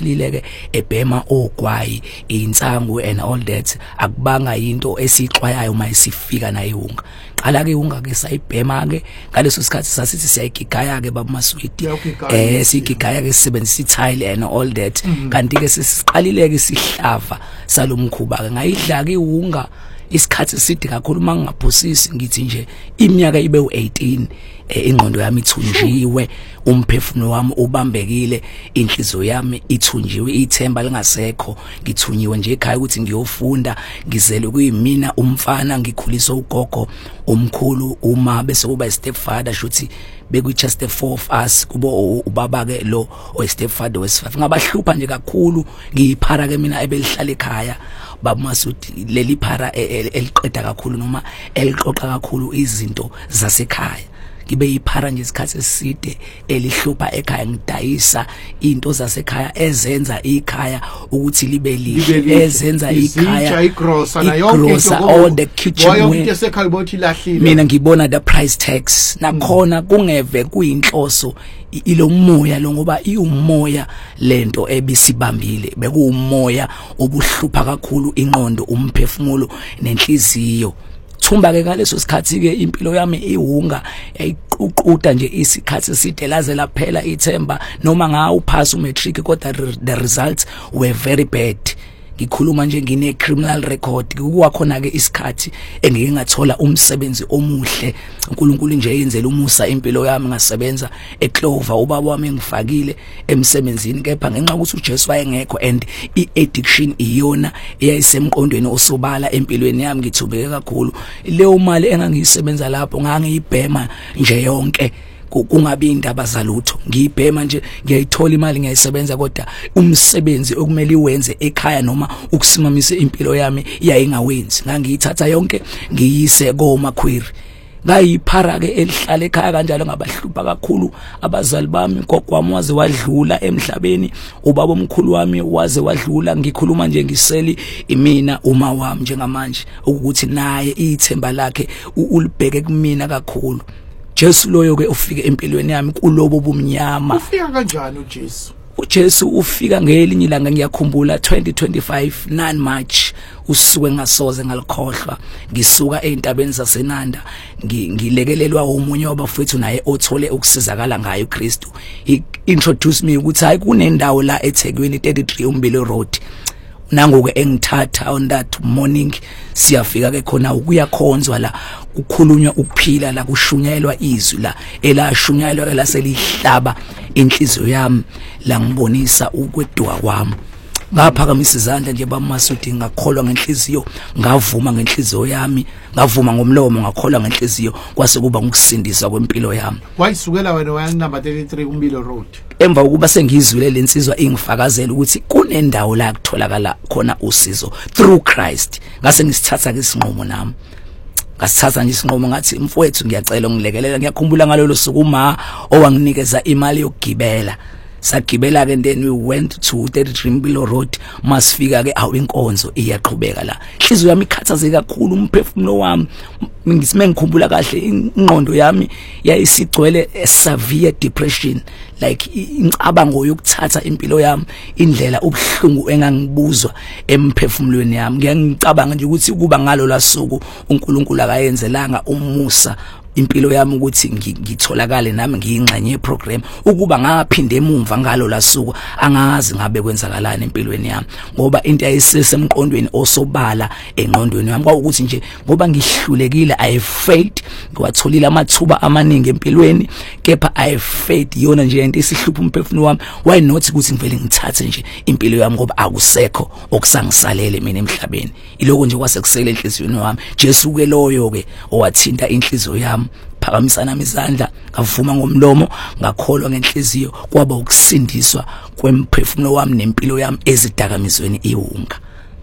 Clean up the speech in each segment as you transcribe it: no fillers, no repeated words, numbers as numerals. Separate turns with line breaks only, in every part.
siqalile-ke ebhema ogwayi insangu and all that akubanga into esixwayayo mayisifika na iwunga qala ke iwunga ke sayibhema ke ngaleso sikhathi sasithi siyayigigaya ke baba Maswidi sigigaya ke sisebenzisa ithile and all that kanti ke sesiqalile ke sihlava salomkhuba ke ngayidla ke iwunga isikhathi eside kakhulu mangingaphosisi ngithi nje iminyaka ibe u18 ingqondo yami ithunjiwe umphefumulo wami ubambekile inhliziyo yami ithunjiwe ithemba lingasekho ngithunyiwe nje ekhaya ukuthi ngiyofunda ngizele kuyimina umfana ngikhuliswa ugogo omkhulu uma bese kuba stepfather shuthi beku just the four of us kubo ubaba ke lo o stepfather wesifazane ngabahlupha nje kakhulu ngiyiphara ke mina ebelihlala ekhaya baba Masudi leli phara eliqeda kakhulu noma elixoxa kakhulu izinto zasekhaya ngibe yiphara nje isikhathi eside elihlupha ekhaya ngidayisa into zasekhaya ezenza ikhaya ukuthi libe lihle ezenza ikhaya
igrosa na yonke
all the kitchen
yonke esekhaya bothi lahlile
mina ngibona the price tags nakhona kungeve kuyinhloso ilomoya lo ngoba iumoya lento ebisibambile bekuumoya obuhlupha kakhulu ingqondo umphefumulo nenhliziyo thumba ke ngaleso sikhathi ke impilo yami iwunga yayiququda nje isikhathi eside laze laphela ithemba noma ngawuphasa umatric kodwa the results were very bad ngikhuluma nje ngine criminal record kuwakhona ke isikhathi engeke ngathola umsebenzi omuhle uNkulunkulu nje yenzela umusa impilo yami ngasebenza eClover ubaba wami ngifakile emsebenzini kepha ngenxa ukuthi uJesu wayengekho and iaddiction iyona eyayisemqondweni osobala empilweni yami ngithubeke kakhulu leyo mali engangiyisebenza lapho ngangiyibhema nje yonke kungabi indaba zalutho ngiyibhema nje ngiyayithola imali ngiyayisebenza kodwa umsebenzi okumele iwenze ekhaya noma ukusimamisa impilo yami yayingawenzi ngangiyithatha yonke ngiyise komakhwiri ngayiphara ke elihlala ekhaya kanjalo ngabahlupha kakhulu abazali bami gokwami waze wadlula emhlabeni ubaba omkhulu wami waze wadlula ngikhuluma nje ngiseli imina uma wami njengamanje ukuthi naye ithemba lakhe ulibheke kumina kakhulu Jesu loyo ke ufike empilweni yami kulobo bumnyama
ufika kanjani uJesu
uJesu ufika ngelinye ilanga ngiyakhumbula 2025 9 March usuke ngasoze ngalikhohlwa ngisuka eintabeni zaseNanda ngilekelelwa umunye wabafethu naye othole ukusizakala ngayo uKristu introduce me ukuthi hayi kunendawo la eThekwini 33 uMbilo Road nangoke engithatha on that morning siyafika ke khona ukuyakhonzwa la kukhulunywa ukuphila la kushunyayelwa izwi la elashunyayelwa ke laselihlaba inhliziyo yami la ngibonisa ukweduka kwami ngaphakamisa izandla nje baba Masudi ngakholwa ngenhliziyo ngavuma ngenhliziyo yami ngavuma ngomlomo ngakholwa ngenhliziyo kwase kuba ngokusindisa kwempilo yami
wayisukela wena waya number 33 uMbilo Road
emva ukuba sengizwile lensizwa ingifakazela ukuthi kunendawo la kutholakala khona usizo through Christ ngase ngisithatha ke isinqumo nami ngasithatha nje isinqumo ngathi mfowethu ngiyacela ungilekelela ngiyakhumbula ngalolo suku uma owanginikeza imali yokugibela sagibela ke then we went to 33 Mbilo Road masifika ke awinkonzo iyaqhubeka la inhliziyo yami ikhathaze kakhulu umphefumulo wami ngisime ngikhumbula kahle ingqondo yami yayisigcwele severe depression like incabango yokuthatha impilo yami indlela ubhlungu engangibuzwa emphefumulweni yami ngiyangicabanga nje ukuthi kuba ngalo lasuku uNkulunkulu akayenzelanga umusa impilo yami ukuthi ngitholakale nami ngiyingxenye yeprogram ukuba ngaphinde emumva ngalo lasuku angazi ngabe kwenzakalani empilweni yami ngoba into yayisesemqondweni osobala engqondweni yami kwaukuthi nje ngoba ngihlulekile I failed ngiwatholile amathuba amaningi empilweni kepha I failed yona nje into isihlupha umphefumulo wami why not ukuthi ngivele ngithathe nje impilo yami ngoba akusekho okusangisalele mina emhlabeni iloko nje kwasekusele enhliziyweni wami Jesu ke loyo ke owathinta inhliziyo yami phakamisa nami izandla ngavuma ngomlomo ngakholwa ngenhliziyo kwaba ukusindiswa kwemphefumulo wami nempilo yami ezidakamizweni iwunga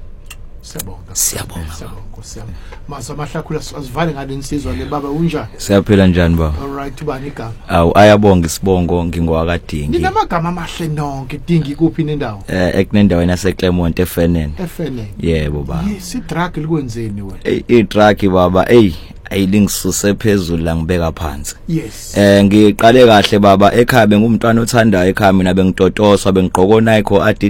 siyabonga
masa mahlakhula asivale ngalensizwa le baba unjani
siyaphila njani baba
alright ubani igama
ayabonga isibongo ngingowakadingi
ninamagama amahle nonke dingi kuphi nendawo
ekunendaweni yaseClermont eFenen yebo baba
yes idrug likwenzeni wena
idrug baba ayilingisuse phezulu la ngibeka phansi
yes
ngiqale kahle baba ekhaya bengumntwana othandayo ekhaya mina bengitotoswa bengigqoko Nike